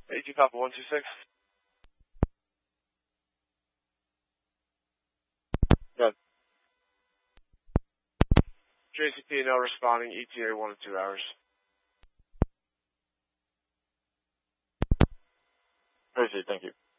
AT Papa 126. Good. JCP now responding, ETA 1 to 2 hours. Proceed, thank you.